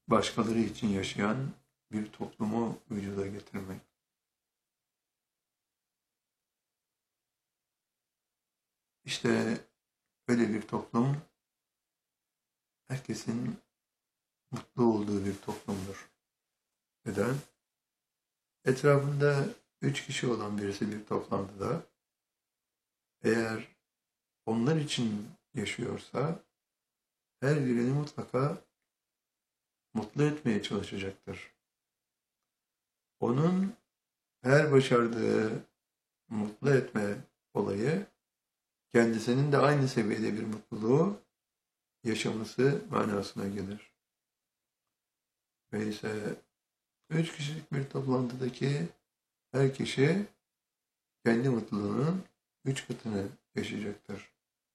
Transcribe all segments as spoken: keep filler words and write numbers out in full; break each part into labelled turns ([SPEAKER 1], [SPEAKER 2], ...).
[SPEAKER 1] başkaları için yaşayan bir toplumu vücuda getirmek. İşte böyle bir toplum herkesin mutlu olduğu bir toplumdur. Neden? Etrafında üç kişi olan birisi bir toplantıda eğer onlar için yaşıyorsa her birini mutlaka mutlu etmeye çalışacaktır. Onun her başardığı mutlu etme olayı kendisinin de aynı seviyede bir mutluluğu yaşaması manasına gelir. Ve ise üç kişilik bir toplantıdaki her kişi kendi mutluluğunun üç katını yaşayacaktır.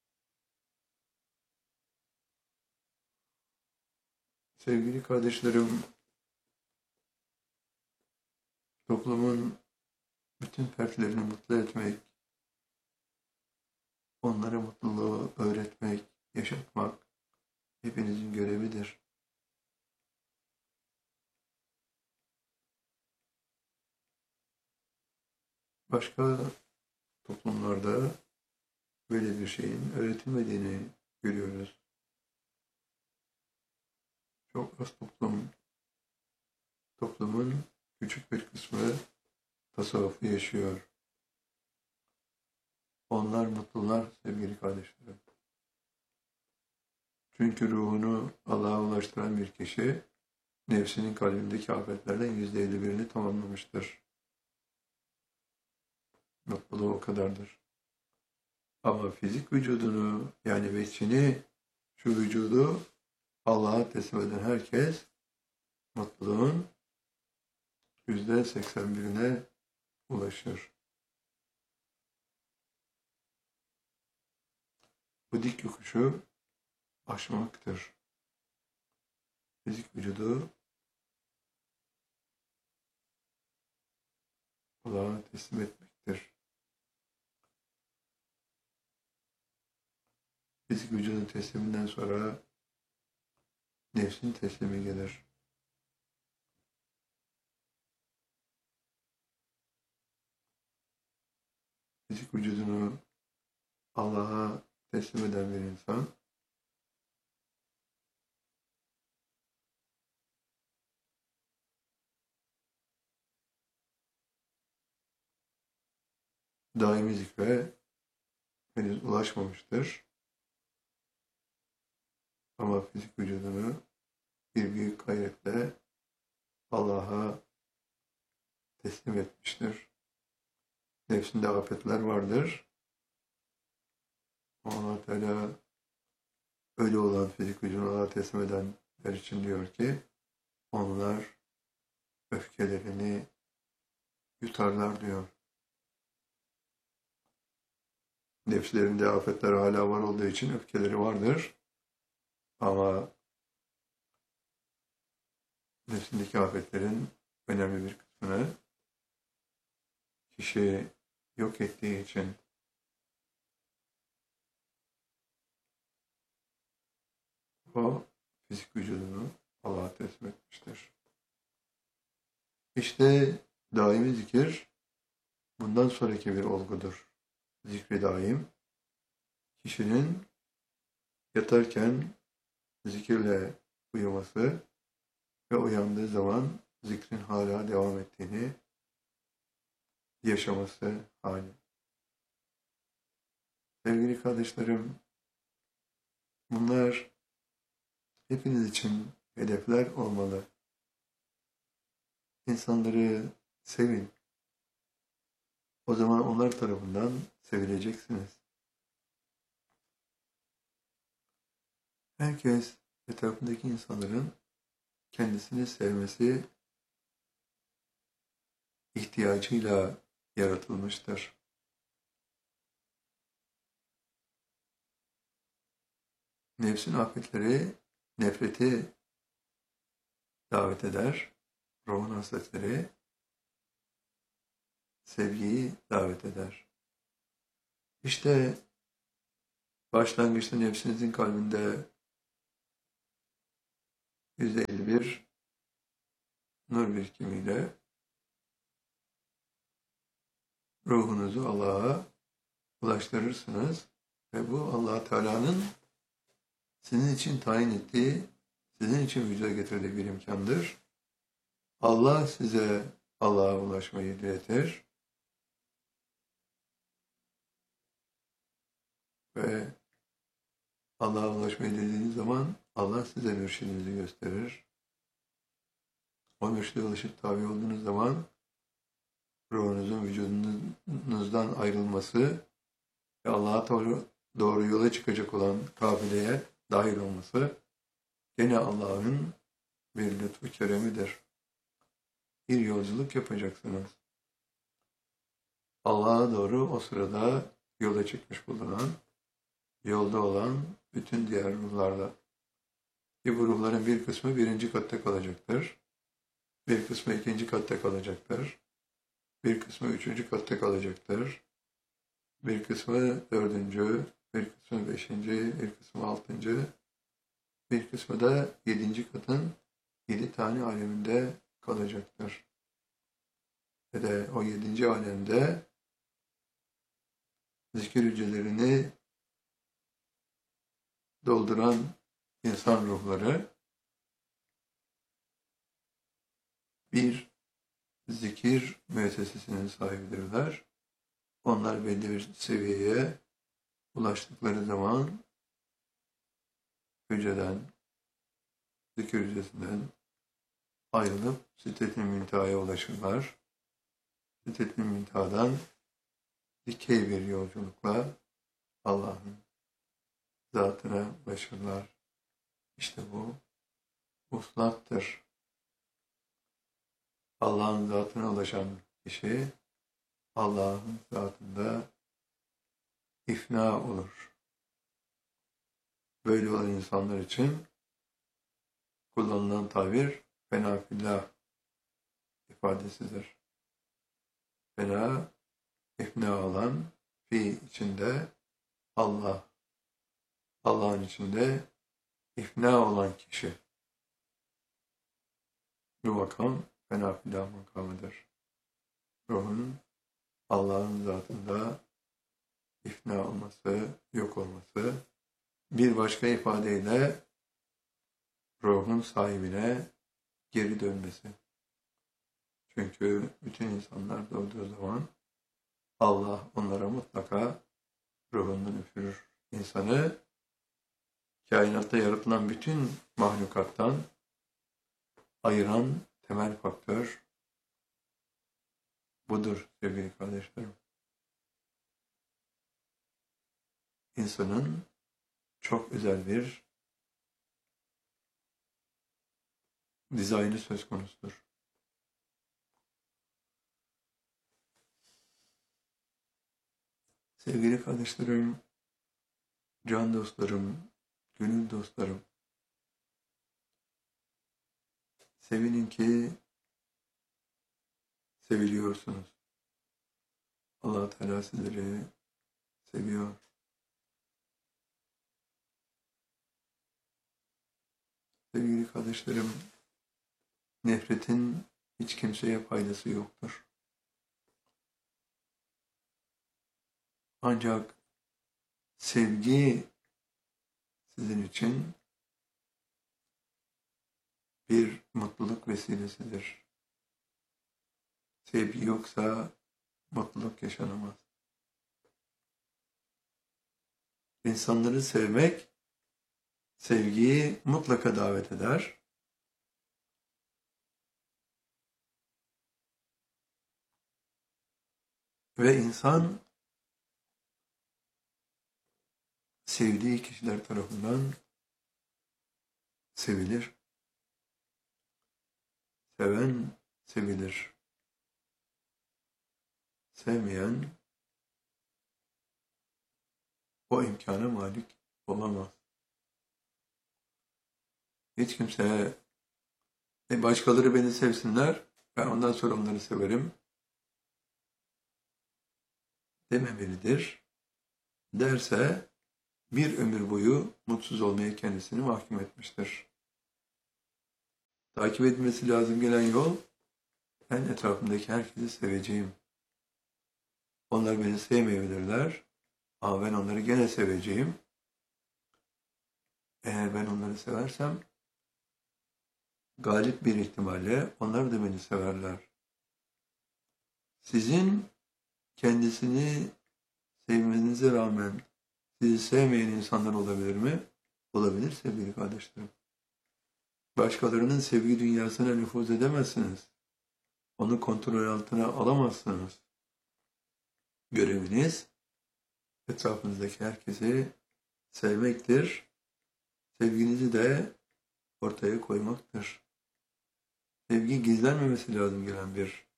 [SPEAKER 1] Sevgili kardeşlerim, toplumun bütün fertlerini mutlu etmek, onlara mutluluğu öğretmek, yaşatmak hepinizin görevidir. Başka toplumlarda böyle bir şeyin öğretilmediğini görüyoruz. Çok az toplum, toplumun küçük bir kısmı tasavvufu yaşıyor. Onlar mutlular sevgili kardeşlerim. Çünkü ruhunu Allah'a ulaştıran bir kişi nefsinin kalbindeki afetlerden yüzde elli birini tamamlamıştır. Mutluluğu o kadardır. Ama fizik vücudunu yani veçini, şu vücudu Allah'a teslim eden herkes mutluluğun yüzde seksen birine ulaşır. Bu dik yokuşu aşmaktır. Fizik vücudu Allah'a teslim etmektir. Fizik vücudun tesliminden sonra nefsin teslimi gelir. Fizik vücudunu Allah'a teslim eden bir insan daimi zikre henüz ulaşmamıştır. Ama fizik vücudunu bir büyük gayretle Allah'a teslim etmiştir. Nefsinde afetler vardır. Allah Teala öyle olan fizik vücudunu Allah'a teslim edenler için diyor ki onlar öfkelerini yutarlar diyor. Nefslerinde afetler hala var olduğu için öfkeleri vardır. Ama nefsindeki afetlerin önemli bir kısmını kişi yok ettiği için o fizik vücudunu Allah'a teslim etmiştir. İşte daimi zikir bundan sonraki bir olgudur. Zikri daim kişinin yatarken zikirle uyuması ve uyandığı zaman zikrin hala devam ettiğini yaşaması hali. Sevgili kardeşlerim, bunlar hepiniz için hedefler olmalı. İnsanları sevin. O zaman onlar tarafından sevileceksiniz. Herkes etrafındaki insanların kendisini sevmesi ihtiyacıyla yaratılmıştır. Nefsin afetleri nefreti davet eder. Ruhun hasletleri sevgiyi davet eder. İşte başlangıçta nefsinizin kalbinde yüzde elli bir nur birikimiyle ruhunuzu Allah'a ulaştırırsınız ve bu Allah Teala'nın sizin için tayin ettiği, sizin için vücuda getirdiği bir imkandır. Allah size Allah'a ulaşmayı diletir ve Allah'a ulaşmayı dilediğiniz zaman Allah size mürşidinizi gösterir. O mürşide ulaşıp tabi olduğunuz zaman ruhunuzun vücudunuzdan ayrılması ve Allah'a doğru, doğru yola çıkacak olan kafileye dahil olması gene Allah'ın bir lütfu keremidir. Bir yolculuk yapacaksınız. Allah'a doğru o sırada yola çıkmış bulunan, yolda olan bütün diğer ruhlarla. Ki bu ruhların bir kısmı birinci katta kalacaktır. Bir kısmı ikinci katta kalacaktır. Bir kısmı üçüncü katta kalacaktır. Bir kısmı dördüncü, bir kısmı beşinci, bir kısmı altıncı, bir kısmı da yedinci katın yedi tane aleminde kalacaktır. Ve de o yedinci alemde zikir hücrelerini dolduran insan ruhları bir zikir müessesesinin sahibidirler. Onlar belli bir seviyeye ulaştıkları zaman hücreden, zikir hücresinden ayrılıp Sidret-i Münteha'ya ulaşırlar. Sidret-i Münteha'dan dikey bir yolculukla Allah'ın zatına ulaşırlar. İşte bu vuslattır. Allah'ın zatına ulaşan kişi Allah'ın zatında ifna olur. Böyle olan insanlar için kullanılan tabir fena fillah ifadesidir. Fena, ifna olan, fi içinde Allah, Allah'ın içinde ifna olan kişi. Bu makam fena fillah makamıdır. Ruhun Allah'ın zatında ifna olması, yok olması, bir başka ifadeyle ruhun sahibine geri dönmesi. Çünkü bütün insanlar doğduğu zaman Allah onlara mutlaka ruhundan üfürür. İnsanı kainatta yaratılan bütün mahlukattan ayıran temel faktör budur sevgili kardeşlerim. İnsanın çok özel bir dizaynı söz konusudur. Sevgili kardeşlerim, can dostlarım, gönül dostlarım, sevinin ki seviliyorsunuz. Allah Teala sizleri seviyor. Sevgili kardeşlerim, nefretin hiç kimseye faydası yoktur. Ancak sevgi sizin için bir mutluluk vesilesidir. Sevgi yoksa mutluluk yaşanamaz. İnsanları sevmek, sevgiyi mutlaka davet eder. Ve insan sevdiği kişiler tarafından sevilir. Seven sevilir. Sevmeyen o imkana malik olamaz. Hiç kimse e başkaları beni sevsinler, ben ondan sonra onları severim dememelidir. Derse bir ömür boyu mutsuz olmaya kendisini mahkum etmiştir. Takip edilmesi lazım gelen yol Ben etrafımdaki herkesi seveceğim. Onlar beni sevmeyebilirler ama ben onları gene seveceğim. Eğer ben onları seversem galip bir ihtimalle onlar da beni severler. Sizin kendisini sevmenize rağmen sizi sevmeyen insanlar olabilir mi? Olabilir sevgili kardeşlerim. Başkalarının sevgi dünyasına nüfuz edemezsiniz. Onu kontrol altına alamazsınız. Göreviniz etrafınızdaki herkesi sevmektir. Sevginizi de ortaya koymaktır. Sevgi gizlenmemesi lazım gelen bir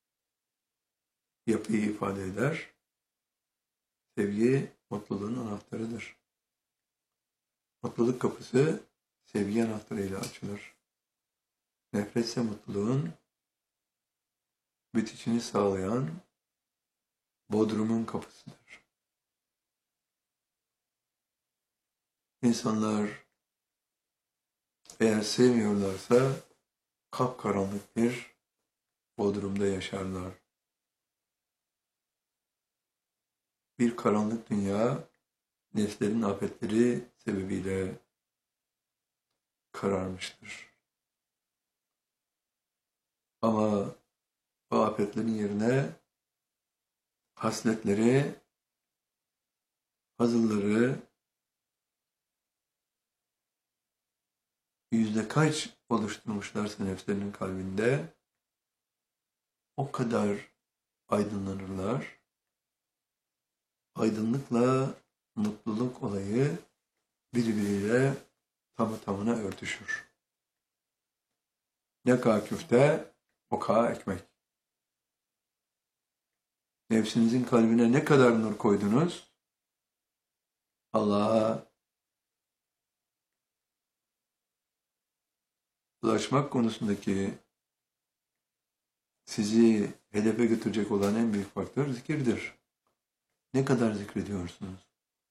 [SPEAKER 1] yapıyı ifade eder. Sevgi mutluluğun anahtarıdır. Mutluluk kapısı sevgi anahtarıyla açılır. Nefretse mutluluğun bitişini sağlayan bodrumun kapısıdır. İnsanlar eğer sevmiyorlarsa kapkaranlık bir bodrumda yaşarlar. Bir karanlık dünya nefslerin afetleri sebebiyle kararmıştır. Ama bu afetlerin yerine hasletleri, hazılları yüzde kaç oluşturmuşlarsa nefslerinin kalbinde o kadar aydınlanırlar. Aydınlıkla mutluluk olayı birbiriyle tamı tamına örtüşür. Ne kadar küfte, o kadar ekmek. Nefsinizin kalbine ne kadar nur koydunuz, Allah'a ulaşmak konusundaki sizi hedefe götürecek olan en büyük faktör zikirdir. Ne kadar zikrediyorsunuz?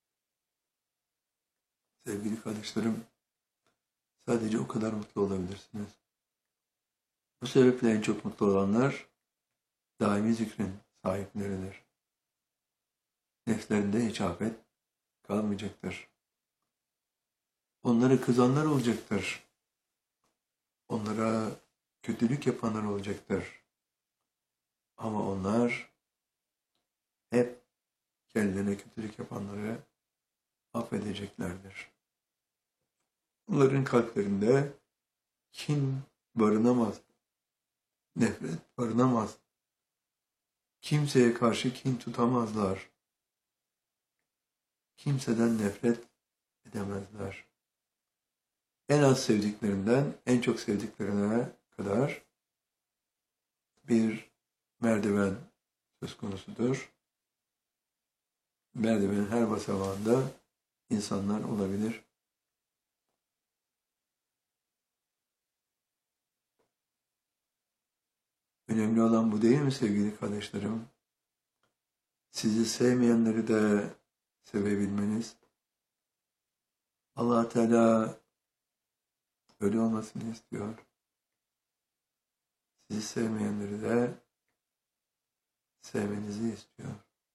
[SPEAKER 1] Sevgili kardeşlerim, sadece o kadar mutlu olabilirsiniz. Bu sebeple en çok mutlu olanlar daimi zikrin sahipleridir. Nefslerinde hiç afet kalmayacaktır. Onları kızanlar olacaktır. Onlara kötülük yapanlar olacaktır. Ama onlar hep kendilerine kötülük yapanları affedeceklerdir. Onların kalplerinde kin barınamaz, nefret barınamaz. Kimseye karşı kin tutamazlar. Kimseden nefret edemezler. En az sevdiklerinden en çok sevdiklerine kadar bir merdiven söz konusudur. Merdivenin her basamağında insanlar olabilir. Önemli olan bu değil mi sevgili kardeşlerim? Sizi sevmeyenleri de sevebilmeniz. Allah Teala öyle olmasını istiyor. Sizi sevmeyenleri de sevmenizi istiyor.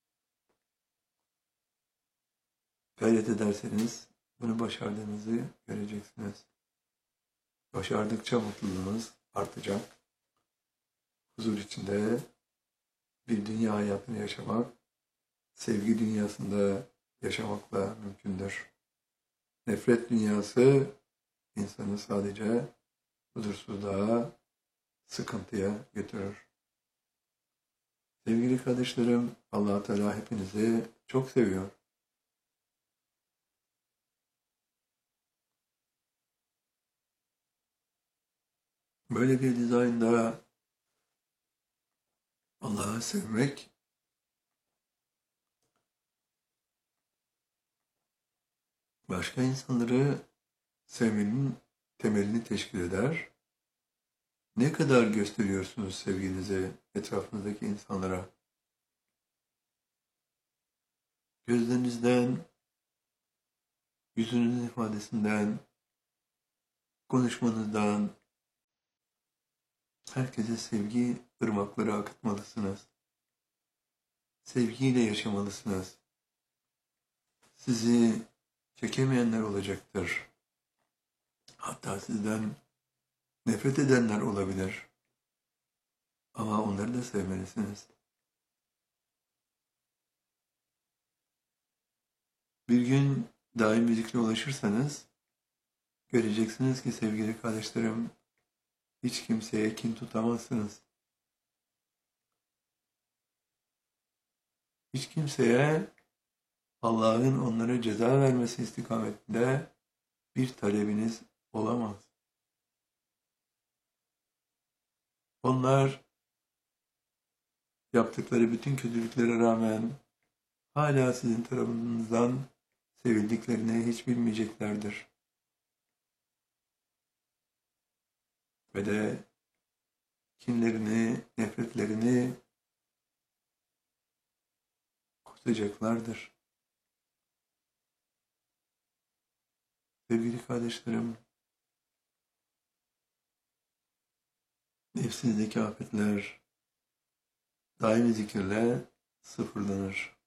[SPEAKER 1] Gayret ederseniz bunu başardığınızı göreceksiniz. Başardıkça mutluluğunuz artacak. Huzur içinde bir dünya hayatını yaşamak, sevgi dünyasında yaşamakla mümkündür. Nefret dünyası insanı sadece huzursuzluğa, sıkıntıya götürür. Sevgili kardeşlerim, Allah Teala hepinizi çok seviyor. Böyle bir dizaynda Allah'ı sevmek başka insanları sevmenin temelini teşkil eder. Ne kadar gösteriyorsunuz sevginizi etrafınızdaki insanlara? Gözlerinizden, yüzünüzün ifadesinden, konuşmanızdan, Herkese sevgi ırmakları akıtmalısınız. Sevgiyle yaşamalısınız. Sizi çekemeyenler olacaktır. Hatta sizden nefret edenler olabilir. Ama onları da sevmelisiniz. Bir gün daim bir zikre ulaşırsanız göreceksiniz ki sevgili kardeşlerim, hiç kimseye kin tutamazsınız. Hiç kimseye Allah'ın onlara ceza vermesi istikametinde bir talebiniz olamaz. Onlar yaptıkları bütün kötülüklere rağmen hala sizin tarafınızdan sevildiklerini hiç bilmeyeceklerdir. Ve de kinlerini, nefretlerini kusacaklardır. Sevgili kardeşlerim, nefsinizdeki afetler daimi zikirle sıfırlanır.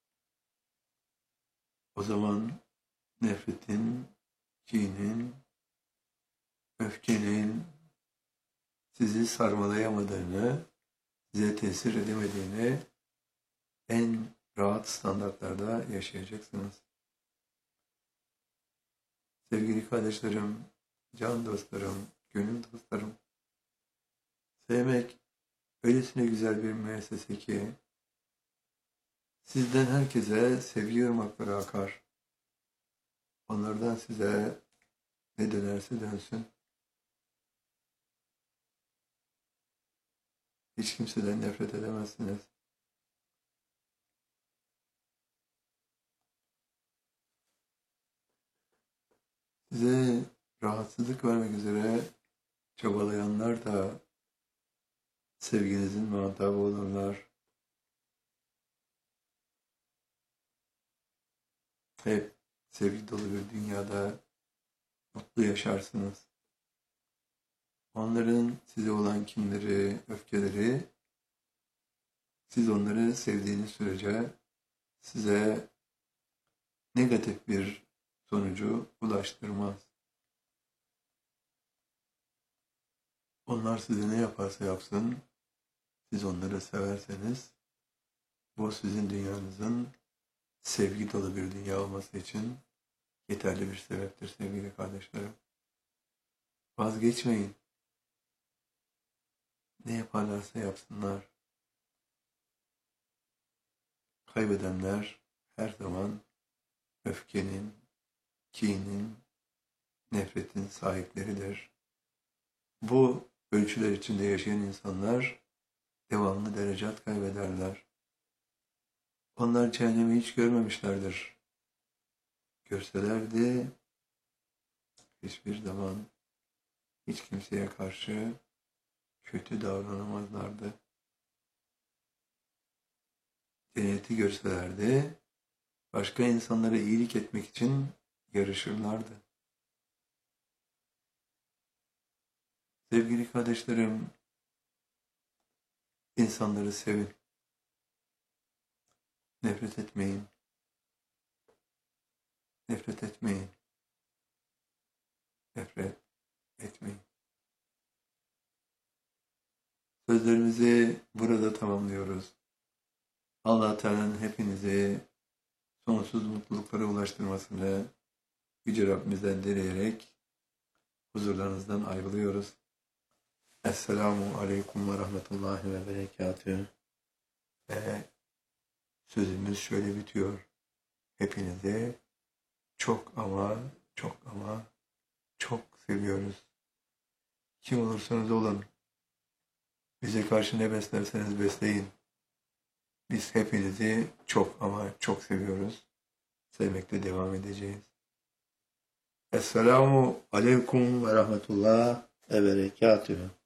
[SPEAKER 1] O zaman nefretin, kinin, öfkenin sizi sarmalayamadığını, size tesir edemediğini en rahat standartlarda yaşayacaksınız. Sevgili kardeşlerim, can dostlarım, gönül dostlarım, sevmek öylesine güzel bir müessese ki sizden herkese sevgi ırmakları akar. Onlardan size ne dönerse dönsün. Hiç kimseden nefret edemezsiniz. Size rahatsızlık vermek üzere çabalayanlar da sevginizin muhatabı olurlar. Hep sevgi dolu bir dünyada mutlu yaşarsınız. Onların size olan kinleri, öfkeleri, siz onları sevdiğiniz sürece size negatif bir sonucu ulaştırmaz. Onlar size ne yaparsa yapsın, siz onları severseniz, bu sizin dünyanızın sevgi dolu bir dünya olması için yeterli bir sebeptir sevgili kardeşlerim. Vazgeçmeyin. Ne yaparlarsa yapsınlar. Kaybedenler her zaman öfkenin, kinin, nefretin sahipleridir. Bu ölçüler içinde yaşayan insanlar devamlı derecat kaybederler. Onlar cehennemi hiç görmemişlerdir. Görselerdi hiçbir zaman hiç kimseye karşı kötü davranamazlardı. Cenneti görselerdi başka insanlara iyilik etmek için yarışırlardı. Sevgili kardeşlerim, insanları sevin. Nefret etmeyin. Nefret etmeyin. Nefret etmeyin. Sözlerimizi burada tamamlıyoruz. Allah Teala'nın hepinizi sonsuz mutluluklara ulaştırmasını Yüce Rabbimizden dileyerek huzurlarınızdan ayrılıyoruz. Esselamu Aleyküm ve Rahmetullahi ve Berekatühü. Ve sözümüz şöyle bitiyor. Hepinizi çok ama çok ama çok seviyoruz. Kim olursanız olun. Bize karşı ne beslerseniz besleyin. Biz hepinizi çok ama çok seviyoruz. Sevmekte devam edeceğiz. Esselamu Aleyküm ve Rahmetullah ve Berekatühü.